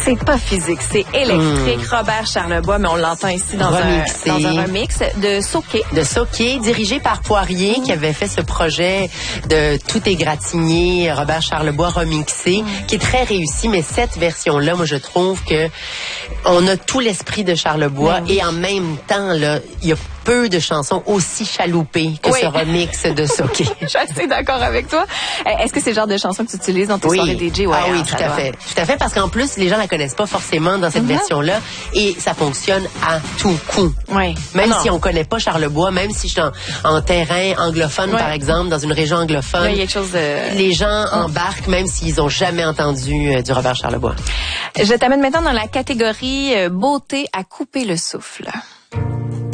C'est pas physique, c'est électrique. Robert Charlebois, mais on l'entend ici dans un remix de Soké. De Soké, dirigé par Poirier, qui avait fait ce projet de Tout égratigné, Robert Charlebois remixé, qui est très réussi, mais cette version-là, moi, je trouve que on a tout l'esprit de Charlebois et en même temps, là, il y a peu de chansons aussi chaloupées que ce remix de Soké. Je suis assez d'accord avec toi. Est-ce que c'est le genre de chanson que tu utilises dans tes soirées DJ? Ouais, oui, tout à fait. Tout à fait, parce qu'en plus, les gens la connaissent pas forcément dans cette version-là et ça fonctionne à tout coup. Oui. Même si on connaît pas Charlebois, même si je suis en terrain anglophone, par exemple, dans une région anglophone, il y a quelque chose de... les gens embarquent même s'ils ont jamais entendu du Robert Charlebois. Je t'amène maintenant dans la catégorie beauté à couper le souffle.